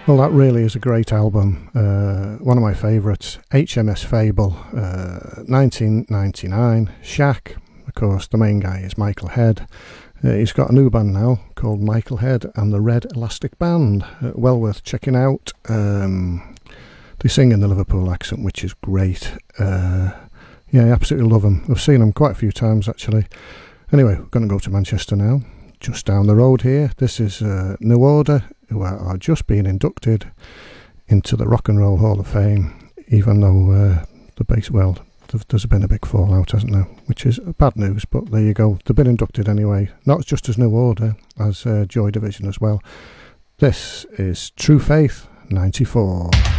Well, that really is a great album. One of my favourites, HMS Fable, 1999. Shaq, of course, the main guy is Michael Head. He's got a new band now called Michael Head and the Red Elastic Band. Well worth checking out. They sing in the Liverpool accent, which is great. Yeah, I absolutely love them. I've seen them quite a few times, actually. Anyway, we're going to go to Manchester now. Just down the road here. This is New Order, who are just being inducted into the Rock and Roll Hall of Fame, even though there's been a big fallout, hasn't there? Which is bad news, but there you go. They've been inducted anyway, not just as New Order, as Joy Division as well. This is True Faith 94.